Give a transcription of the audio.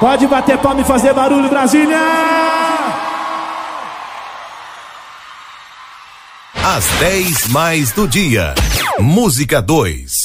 Pode bater palma e fazer barulho, Brasília! Às 10 mais do dia. Música 2.